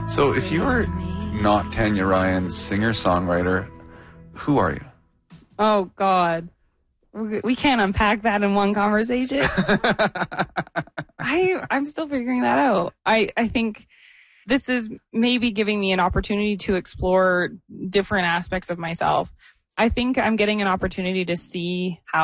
So if you were not Tanya Ryan, singer-songwriter, who are you? Oh, God. We can't unpack that in one conversation. I'm still figuring that out. I think this is maybe giving me an opportunity to explore different aspects of myself. I think I'm getting an opportunity to see how